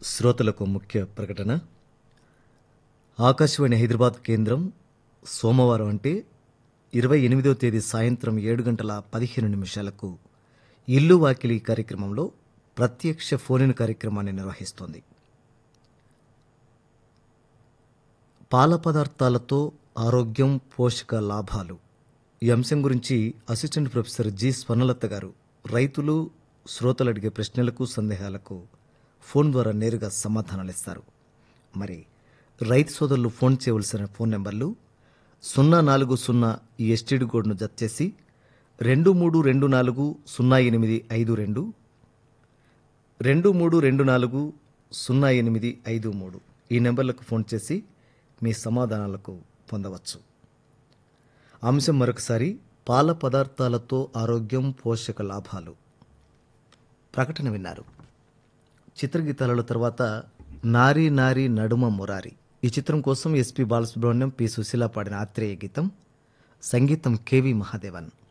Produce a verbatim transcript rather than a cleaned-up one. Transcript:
శ్రోతలకు ముఖ్య ప్రకటన. ఆకాశవాణి హైదరాబాద్ కేంద్రం సోమవారం అంటే ఇరవై ఎనిమిదవ తేదీ సాయంత్రం ఏడు గంటల పదిహేను నిమిషాలకు ఇల్లు వాకిలి కార్యక్రమంలో ప్రత్యక్ష ఫోన్ కార్యక్రమాన్ని నిర్వహిస్తోంది. పాల పదార్థాలతో ఆరోగ్యం, పోషక లాభాలు ఈ అంశం గురించి అసిస్టెంట్ ప్రొఫెసర్ జి స్వర్ణలత గారు రైతులు, శ్రోతలు అడిగే ప్రశ్నలకు, సందేహాలకు ఫోన్ ద్వారా నేరుగా సమాధానాలు ఇస్తారు. మరి రైతు సోదరులు ఫోన్ చేయవలసిన ఫోన్ నెంబర్లు సున్నా నాలుగు సున్నా ఈ ఎస్టీడీ కోడ్ను జత చేసి రెండు మూడు రెండు నాలుగు సున్నా ఎనిమిది ఐదు రెండు రెండు మూడు రెండు నాలుగు సున్నా ఎనిమిది ఐదు మూడు ఈ నెంబర్లకు ఫోన్ చేసి మీ సమాధానాలకు పొందవచ్చు. అంశం మరొకసారి, పాల పదార్థాలతో ఆరోగ్యం, పోషక లాభాలు. ప్రకటన విన్నారు. చిత్రగీతాలలో తర్వాత నారీ నారీ నడుమ మురారి ఈ చిత్రం కోసం ఎస్పి బాలసుబ్రహ్మణ్యం, పి సుశీల పాడిన ఆత్రేయ గీతం, సంగీతం కెవి మహాదేవన్.